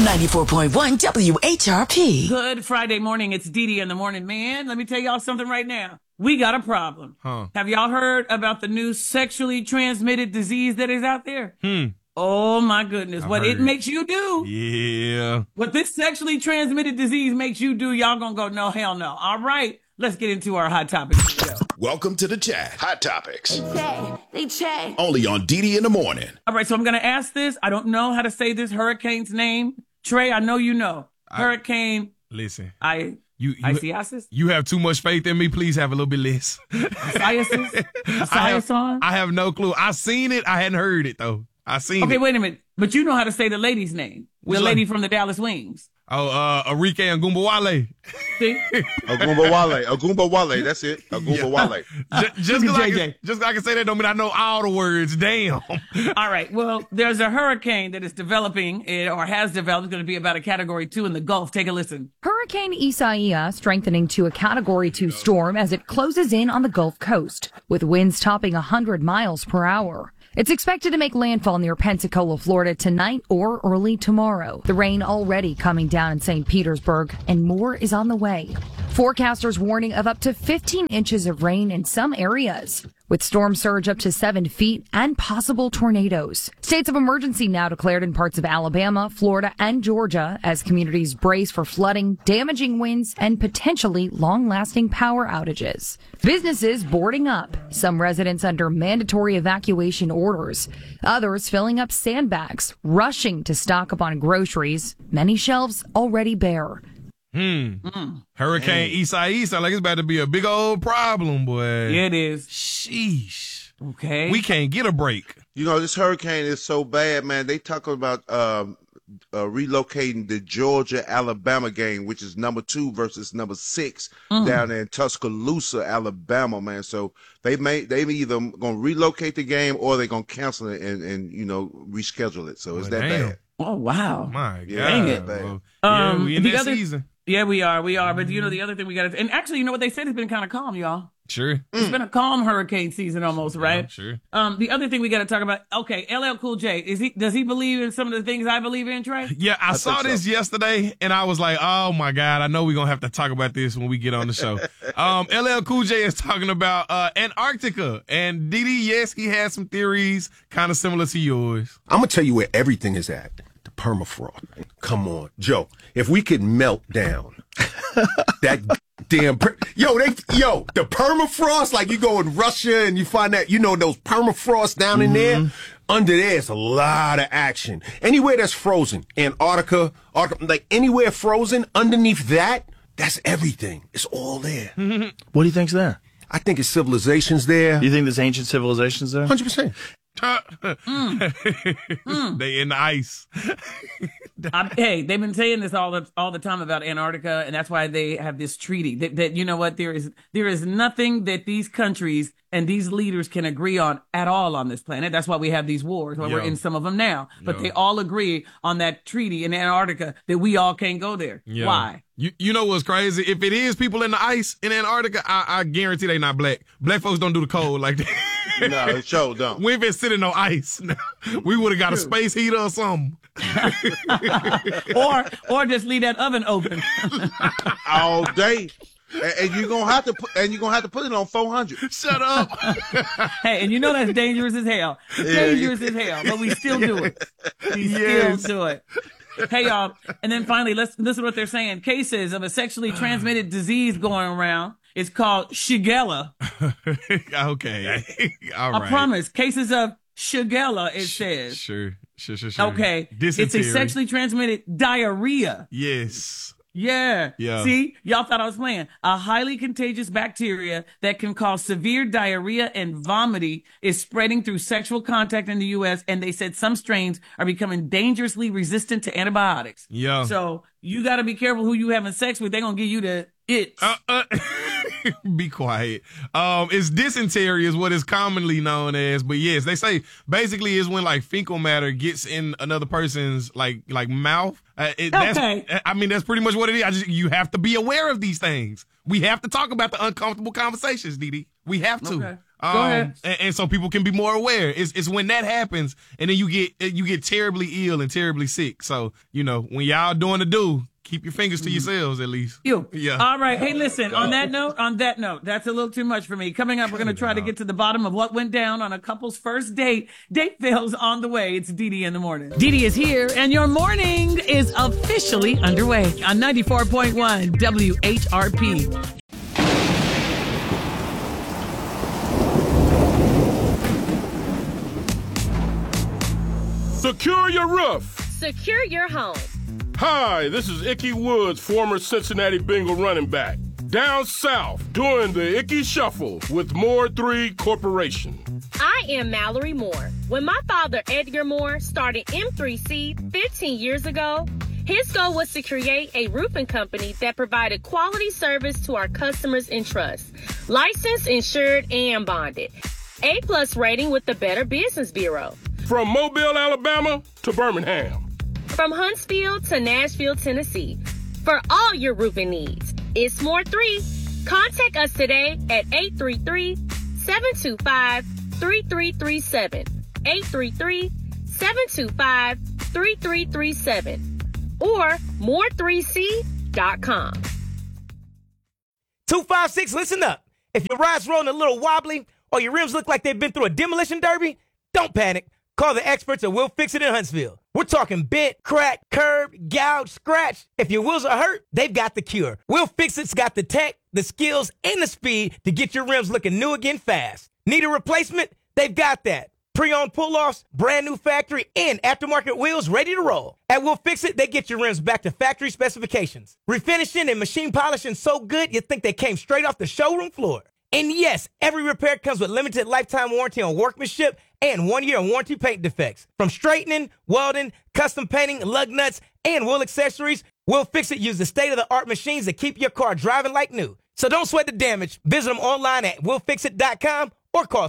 94.1 WHRP. Good Friday morning. It's Dee Dee in the morning, man. Let me tell y'all something right now. We got a problem. Have y'all heard about the new sexually transmitted disease that is out there? Oh, my goodness. What it makes you do. Yeah. What this sexually transmitted disease makes you do, y'all gonna go, no, hell no. All right. Let's get into our hot topics. Welcome to the chat. Hot Topics. They check. Only on Dee Dee in the morning. All right, so I'm going to ask this. I don't know how to say this hurricane's name. Trey, I know you know. Hurricane. Listen. Isiasis? You have too much faith in me. Please have a little bit less. Isiasis? I have no clue. I seen it. I hadn't heard it, though. I seen it. Okay, wait a minute. But you know how to say the lady's name. Which the lady lady? from the Dallas Wings. Oh, Arike Agumbawale. See? Agumbawale. That's it. Agumbawale. Just Look at because I can say that don't mean I know all the words. Damn. All right. Well, there's a hurricane that is developing or has developed. It's going to be about a Category 2 in the Gulf. Take a listen. Hurricane Isaiah strengthening to a Category 2 storm as it closes in on the Gulf Coast, with winds topping 100 miles per hour. It's expected to make landfall near Pensacola, Florida tonight or early tomorrow. The rain already coming down in St. Petersburg, and more is on the way. Forecasters warning of up to 15 inches of rain in some areas, with storm surge up to 7 feet and possible tornadoes. States of emergency now declared in parts of Alabama, Florida, and Georgia as communities brace for flooding, damaging winds, and potentially long-lasting power outages. Businesses boarding up, some residents under mandatory evacuation orders, others filling up sandbags, rushing to stock up on groceries, many shelves already bare. Hurricane Isaiah sound like it's about to be a big old problem, boy. Yeah, it is. Sheesh. Okay. We can't get a break. You know, this hurricane is so bad, man. They talking about relocating the Georgia-Alabama game, which is number 2 versus number 6 down there in Tuscaloosa, Alabama, man. So they either gonna relocate the game or they're gonna cancel it and reschedule it. So it's that bad. Oh, wow. My God. Dang it. Well, yeah, we in that season. Yeah, we are. But the other thing we got to, and actually, you know what they said? It's been kind of calm, y'all. Sure. It's been a calm hurricane season almost, right? Sure. The other thing we got to talk about, okay, LL Cool J, does he believe in some of the things I believe in, Trey? Yeah, I saw this yesterday, and I was like, oh, my God, I know we're going to have to talk about this when we get on the show. LL Cool J is talking about Antarctica. And Didi, yes, he has some theories kind of similar to yours. I'm going to tell you where everything is at. The permafrost. Come on, Joe. If we could melt down that damn the permafrost, like you go in Russia and you find that, those permafrost down in there, under there is a lot of action. Anywhere that's frozen, Antarctica, like anywhere frozen, underneath that, that's everything. It's all there. What do you think's there? I think it's civilizations there. Do you think there's ancient civilizations there? 100%. They in the ice. Hey, they've been saying this all the time about Antarctica, and that's why they have this treaty. That you know what, there is nothing that these countries and these leaders can agree on at all on this planet. That's why we have these wars. Why we're in some of them now. But they all agree on that treaty in Antarctica that we all can't go there. Yeah. Why? You know what's crazy? If it is people in the ice in Antarctica, I guarantee they not black. Black folks don't do the cold like that. No, it sure don't. We ain't been sitting on ice. We would have got a space heater or something. or just leave that oven open all day. And you're gonna have to put it on 400. Shut up. Hey, and you know that's dangerous as hell. Dangerous as hell, but we still do it. Still do it. Hey, y'all. And then finally, listen to what they're saying. Cases of a sexually transmitted disease going around. It's called Shigella. Okay. All right. I promise. Cases of Shigella, it says. Sure. Okay. Dysentery. It's a sexually transmitted diarrhea. Yes. Yeah. Yeah. See, y'all thought I was playing. A highly contagious bacteria that can cause severe diarrhea and vomiting is spreading through sexual contact in the U.S. And they said some strains are becoming dangerously resistant to antibiotics. Yeah. So you got to be careful who you having sex with. They're going to give you the it. Be quiet. It's dysentery is what is commonly known as, but yes, they say basically is when like fecal matter gets in another person's like mouth. That's pretty much what it is. You have to be aware of these things. We have to talk about the uncomfortable conversations, Didi. We have to. ahead. And so people can be more aware. It's when that happens, and then you get terribly ill and terribly sick. So, when y'all doing the do, keep your fingers to yourselves at least. Yeah. All right. Hey, listen, on that note, that's a little too much for me. Coming up, we're going to try to get to the bottom of what went down on a couple's first date. Date fails on the way. It's DD in the morning. DD is here, and your morning is officially underway on 94.1 WHRP. Secure your roof. Secure your home. Hi, this is Ickey Woods, former Cincinnati Bengal running back. Down south, doing the Ickey Shuffle with Moore 3 Corporation. I am Mallory Moore. When my father, Edgar Moore, started M3C 15 years ago, his goal was to create a roofing company that provided quality service to our customers in trust. Licensed, insured, and bonded. A+ rating with the Better Business Bureau. From Mobile, Alabama to Birmingham. From Huntsville to Nashville, Tennessee. For all your roofing needs, it's Moore 3. Contact us today at 833-725-3337. 833-725-3337. Or more3c.com. 256, listen up. If your ride's rolling a little wobbly or your rims look like they've been through a demolition derby, don't panic. Call the experts at Will Fix It in Huntsville. We're talking bent, crack, curb, gouge, scratch. If your wheels are hurt, they've got the cure. Will Fix It's got the tech, the skills, and the speed to get your rims looking new again fast. Need a replacement? They've got that. Pre-owned pull-offs, brand new factory, and aftermarket wheels ready to roll. At Will Fix It, they get your rims back to factory specifications. Refinishing and machine polishing so good you think they came straight off the showroom floor. And yes, every repair comes with limited lifetime warranty on workmanship and 1-year warranty paint defects. From straightening, welding, custom painting, lug nuts, and wheel accessories, Will Fix It uses state-of-the-art machines that keep your car driving like new. So don't sweat the damage. Visit them online at willfixit.com or call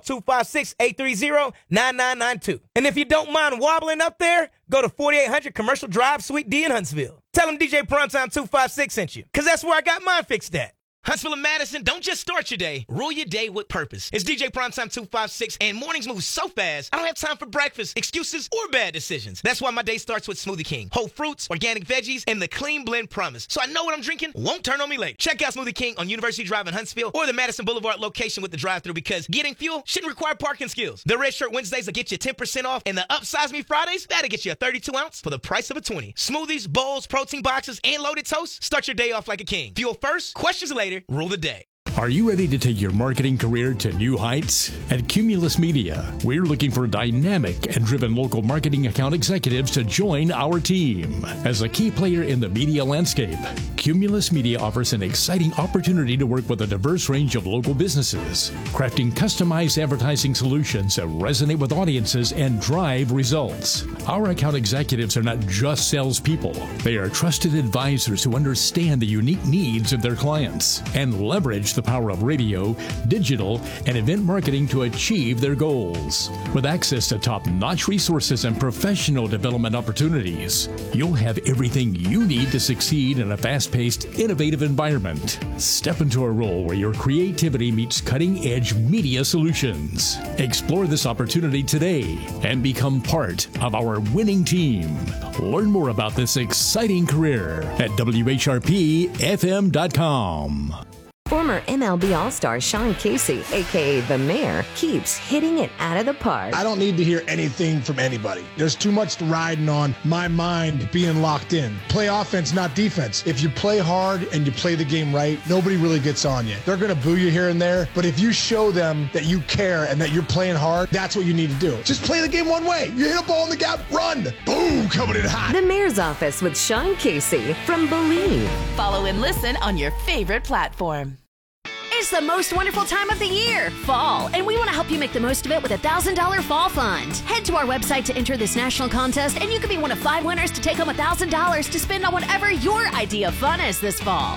256-830-9992. And if you don't mind wobbling up there, go to 4800 Commercial Drive, Suite D in Huntsville. Tell them DJ Primetime 256 sent you, because that's where I got mine fixed at. Huntsville and Madison, don't just start your day. Rule your day with purpose. It's DJ Primetime 256, and mornings move so fast, I don't have time for breakfast, excuses, or bad decisions. That's why my day starts with Smoothie King. Whole fruits, organic veggies, and the clean blend promise. So I know what I'm drinking won't turn on me late. Check out Smoothie King on University Drive in Huntsville or the Madison Boulevard location with the drive-thru, because getting fuel shouldn't require parking skills. The Red Shirt Wednesdays will get you 10% off, and the Upsize Me Fridays, that'll get you a 32-ounce for the price of a 20. Smoothies, bowls, protein boxes, and loaded toast. Start your day off like a king. Fuel first, questions later. Rule the day. Are you ready to take your marketing career to new heights? At Cumulus Media, we're looking for dynamic and driven local marketing account executives to join our team. As a key player in the media landscape, Cumulus Media offers an exciting opportunity to work with a diverse range of local businesses, crafting customized advertising solutions that resonate with audiences and drive results. Our account executives are not just salespeople. They are trusted advisors who understand the unique needs of their clients and leverage the power of radio, digital, and event marketing to achieve their goals. With access to top-notch resources and professional development opportunities, you'll have everything you need to succeed in a fast-paced, innovative environment. Step into a role where your creativity meets cutting-edge media solutions. Explore this opportunity today and become part of our winning team. Learn more about this exciting career at WHRPFM.com. Former MLB All-Star Sean Casey, a.k.a. The Mayor, keeps hitting it out of the park. I don't need to hear anything from anybody. There's too much riding on my mind being locked in. Play offense, not defense. If you play hard and you play the game right, nobody really gets on you. They're going to boo you here and there, but if you show them that you care and that you're playing hard, that's what you need to do. Just play the game one way. You hit a ball in the gap, run. Boom, coming in hot. The Mayor's Office with Sean Casey from Believe. Follow and listen on your favorite platform. It's the most wonderful time of the year, fall, and we want to help you make the most of it with a $1,000 fall fund. Head to our website to enter this national contest, and you could be one of 5 winners to take home $1,000 to spend on whatever your idea of fun is this fall.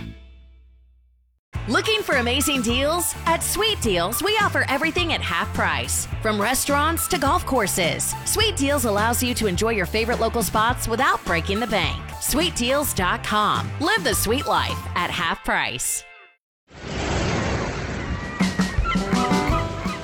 Looking for amazing deals? At Sweet Deals, we offer everything at half price. From restaurants to golf courses, Sweet Deals allows you to enjoy your favorite local spots without breaking the bank. SweetDeals.com. Live the sweet life at half price.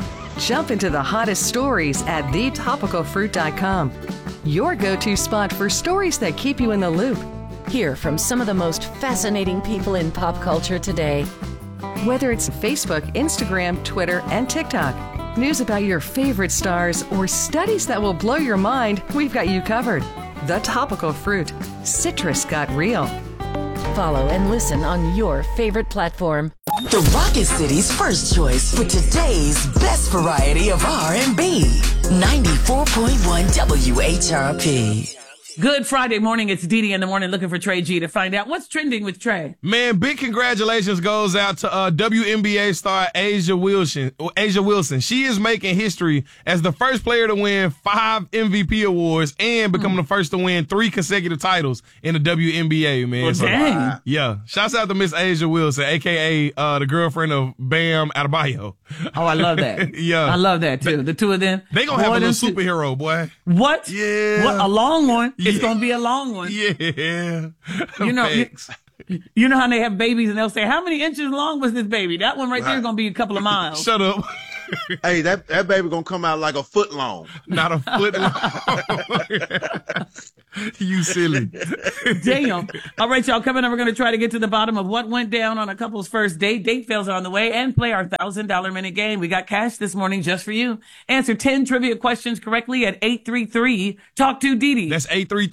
Jump into the hottest stories at thetopicalfruit.com. Your go-to spot for stories that keep you in the loop. Hear from some of the most fascinating people in pop culture today. Whether it's Facebook, Instagram, Twitter, and TikTok, news about your favorite stars, or studies that will blow your mind, we've got you covered. The Topical Fruit. Citrus got real. Follow and listen on your favorite platform. The Rocket City's first choice for today's best variety of R&B. 94.1 WHRP. Good Friday morning. It's Didi in the morning looking for Trey G to find out what's trending with Trey. Man, big congratulations goes out to WNBA star Asia Wilson. She is making history as the first player to win 5 MVP awards and becoming the first to win 3 consecutive titles in the WNBA, man. Well, dang. Yeah. Shouts out to Miss Asia Wilson, a.k.a. The girlfriend of Bam Adebayo. Oh, I love that. Yeah. I love that, too. The two of them. They gonna have a little superhero, boy. What? Yeah. What? A long one? It's going to be a long one. Yeah. You know, you know how they have babies and they'll say, how many inches long was this baby? That one right there is going to be a couple of miles. Shut up. Hey, that baby going to come out like a foot long. Not a foot long. You silly. Damn. All right, y'all. Coming up, we're going to try to get to the bottom of what went down on a couple's first date. Date fails are on the way, and play our $1,000 minute game. We got cash this morning just for you. Answer 10 trivia questions correctly at 833 Talk to Didi. That's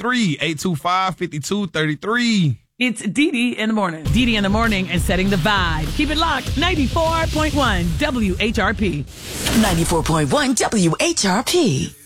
833-825-5233. It's Didi in the morning. Didi in the morning and setting the vibe. Keep it locked. 94.1 WHRP. 94.1 WHRP.